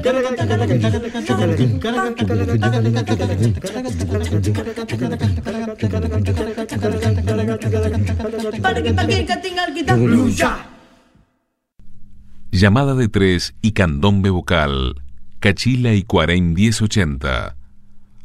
Llamada de tres y candombe vocal. Cachila y Cuarén 1080.